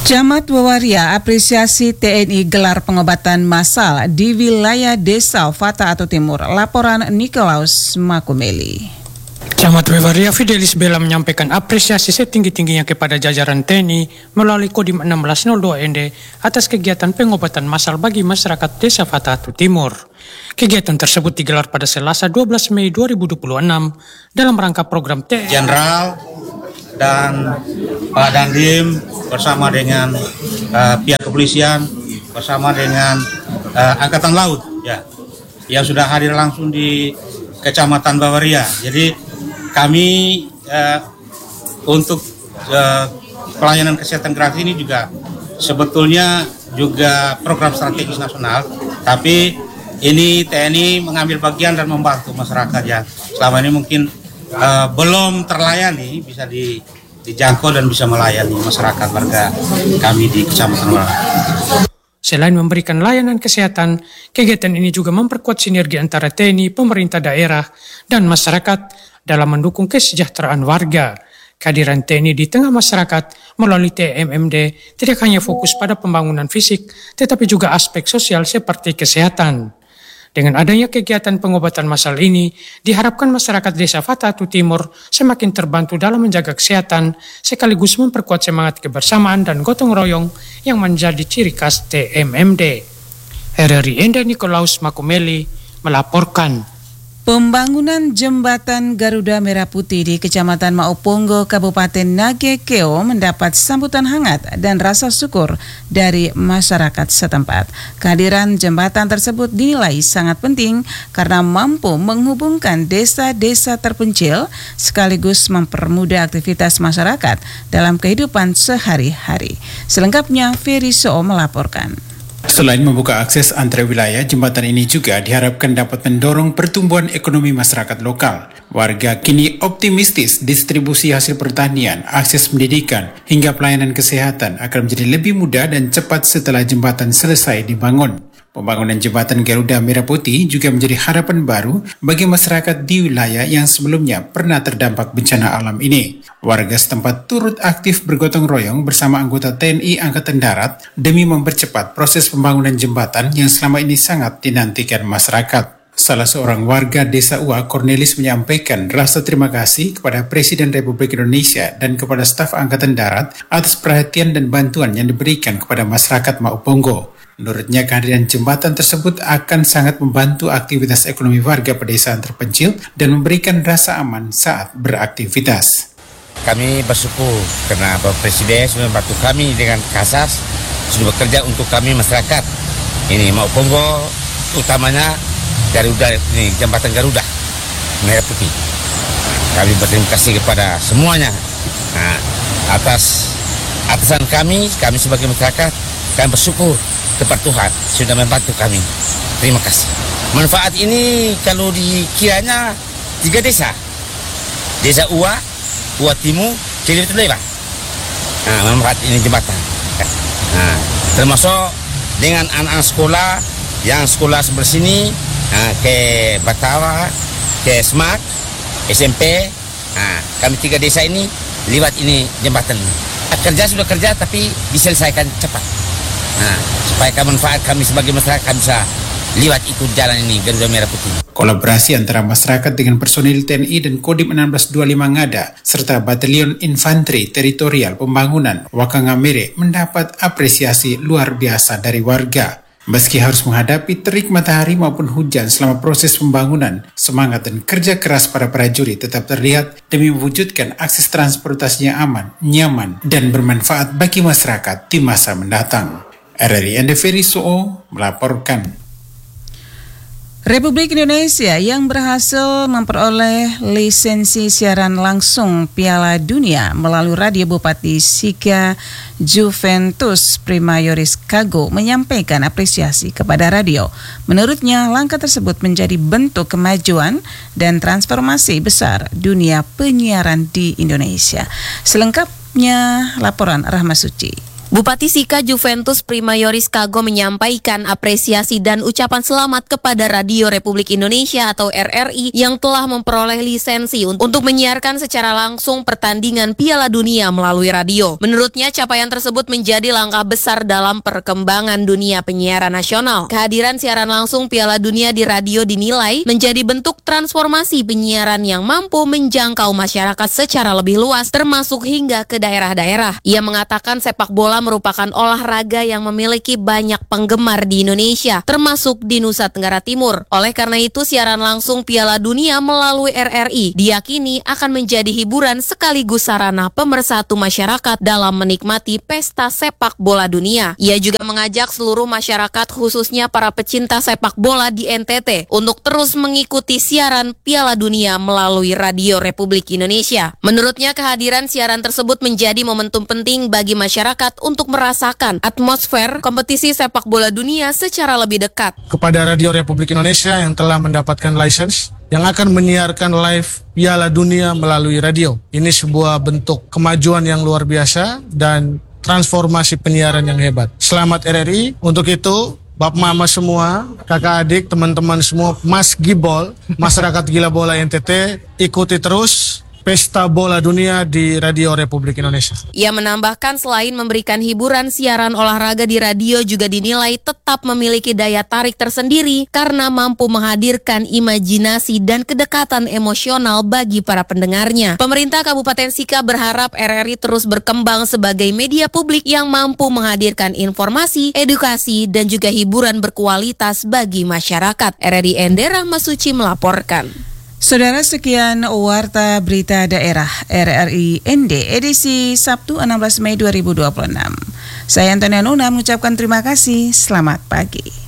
Camat Wawaria apresiasi TNI gelar pengobatan massal di wilayah Desa Fata Atu Timur. Laporan Nikolaus Makumeli. Camat Wawaria Fidelis Bella menyampaikan apresiasi setinggi-tingginya kepada jajaran TNI melalui Kodim 1602 ND atas kegiatan pengobatan massal bagi masyarakat Desa Fata Atu Timur. Kegiatan tersebut digelar pada Selasa 12 Mei 2026 dalam rangka program TNI Jenderal dan Pak Dandim bersama dengan pihak kepolisian, bersama dengan Angkatan Laut ya, yang sudah hadir langsung di Kecamatan Wawaria. Jadi kami untuk pelayanan kesehatan gratis ini juga sebetulnya juga program strategis nasional, tapi ini TNI mengambil bagian dan membantu masyarakat yang selama ini mungkin belum terlayani, bisa dijangkau dan bisa melayani masyarakat warga kami di Kecamatan Wawaria. Selain memberikan layanan kesehatan, kegiatan ini juga memperkuat sinergi antara TNI, pemerintah daerah, dan masyarakat dalam mendukung kesejahteraan warga. Kehadiran TNI di tengah masyarakat melalui TMMD tidak hanya fokus pada pembangunan fisik, tetapi juga aspek sosial seperti kesehatan. Dengan adanya kegiatan pengobatan massal ini, diharapkan masyarakat Desa Fata Atu Timur semakin terbantu dalam menjaga kesehatan, sekaligus memperkuat semangat kebersamaan dan gotong royong yang menjadi ciri khas TMMD. RRI Enda Nikolaus Makumeli melaporkan. Pembangunan jembatan Garuda Merah Putih di Kecamatan Mauponggo, Kabupaten Nagekeo mendapat sambutan hangat dan rasa syukur dari masyarakat setempat. Kehadiran jembatan tersebut dinilai sangat penting karena mampu menghubungkan desa-desa terpencil sekaligus mempermudah aktivitas masyarakat dalam kehidupan sehari-hari. Selengkapnya Ferry Soo melaporkan. Selain membuka akses antar wilayah, jembatan ini juga diharapkan dapat mendorong pertumbuhan ekonomi masyarakat lokal. Warga kini optimistis distribusi hasil pertanian, akses pendidikan, hingga pelayanan kesehatan akan menjadi lebih mudah dan cepat setelah jembatan selesai dibangun. Pembangunan jembatan Garuda Merah Putih juga menjadi harapan baru bagi masyarakat di wilayah yang sebelumnya pernah terdampak bencana alam ini. Warga setempat turut aktif bergotong royong bersama anggota TNI Angkatan Darat demi mempercepat proses pembangunan jembatan yang selama ini sangat dinantikan masyarakat. Salah seorang warga Desa Ua, Cornelis, menyampaikan rasa terima kasih kepada Presiden Republik Indonesia dan kepada staf Angkatan Darat atas perhatian dan bantuan yang diberikan kepada masyarakat Mauponggo. Menurutnya, kehadiran jembatan tersebut akan sangat membantu aktivitas ekonomi warga pedesaan terpencil dan memberikan rasa aman saat beraktivitas. Kami bersyukur karena Bapak Presiden sudah membantu kami dengan kasas, sudah bekerja untuk kami masyarakat. Ini Mauponggo, utamanya Garuda, ini jembatan Garuda Merah Putih. Kami berterima kasih kepada semuanya. Atas atasan kami sebagai masyarakat, kami bersyukur kepada Tuhan sudah membantu kami. Terima kasih. Manfaat ini kalau dikiranya 3 desa. Desa Ua Timur, Ciliwung Lebar. Manfaat ini jembatan. Termasuk dengan anak-anak sekolah yang sekolah sebelah sini ke Batawa, ke Smart, SMP. Kami 3 desa ini lewat ini jembatan. Kerja sudah kerja tapi diselesaikan cepat. Supaya manfaat kami sebagai masyarakat bisa lewat itu jalan ini Garuda Merah Putih. Kolaborasi antara masyarakat dengan personil TNI dan Kodim 1625 Ngada serta Batalion Infanteri Teritorial Pembangunan Wakangamere mendapat apresiasi luar biasa dari warga. Meski harus menghadapi terik matahari maupun hujan selama proses pembangunan, semangat dan kerja keras para prajurit tetap terlihat demi mewujudkan akses transportasi yang aman, nyaman, dan bermanfaat bagi masyarakat di masa mendatang. RRI Enda Ferry Soo melaporkan. Republik Indonesia yang berhasil memperoleh lisensi siaran langsung Piala Dunia melalui radio Bupati Sika Juventus Primayoris Kago menyampaikan apresiasi kepada radio. Menurutnya, langkah tersebut menjadi bentuk kemajuan dan transformasi besar dunia penyiaran di Indonesia. Selengkapnya laporan Rahma Suci. Bupati Sika Juventus Primayoris Kago menyampaikan apresiasi dan ucapan selamat kepada Radio Republik Indonesia atau RRI yang telah memperoleh lisensi untuk menyiarkan secara langsung pertandingan Piala Dunia melalui radio. Menurutnya, capaian tersebut menjadi langkah besar dalam perkembangan dunia penyiaran nasional. Kehadiran siaran langsung Piala Dunia di radio dinilai menjadi bentuk transformasi penyiaran yang mampu menjangkau masyarakat secara lebih luas, termasuk hingga ke daerah-daerah. Ia mengatakan sepak bola merupakan olahraga yang memiliki banyak penggemar di Indonesia, termasuk di Nusa Tenggara Timur. Oleh karena itu, siaran langsung Piala Dunia melalui RRI diyakini akan menjadi hiburan sekaligus sarana pemersatu masyarakat dalam menikmati pesta sepak bola dunia. Ia juga mengajak seluruh masyarakat, khususnya para pecinta sepak bola di NTT, untuk terus mengikuti siaran Piala Dunia melalui Radio Republik Indonesia. Menurutnya, kehadiran siaran tersebut menjadi momentum penting bagi masyarakat untuk merasakan atmosfer kompetisi sepak bola dunia secara lebih dekat. Kepada Radio Republik Indonesia yang telah mendapatkan lisensi yang akan menyiarkan live Piala Dunia melalui radio. Ini sebuah bentuk kemajuan yang luar biasa dan transformasi penyiaran yang hebat. Selamat RRI. Untuk itu, Bapak Mama semua, kakak adik, teman-teman semua, Mas Gibol, masyarakat gila bola NTT, ikuti terus Pesta Bola Dunia di Radio Republik Indonesia. Ia menambahkan selain memberikan hiburan, siaran olahraga di radio juga dinilai tetap memiliki daya tarik tersendiri karena mampu menghadirkan imajinasi dan kedekatan emosional bagi para pendengarnya. Pemerintah Kabupaten Sika berharap RRI terus berkembang sebagai media publik yang mampu menghadirkan informasi, edukasi, dan juga hiburan berkualitas bagi masyarakat. RRI Endera Masuci melaporkan. Saudara, sekian Warta Berita Daerah RRI ND edisi Sabtu 16 Mei 2026. Saya Antonia Nuna mengucapkan terima kasih. Selamat pagi.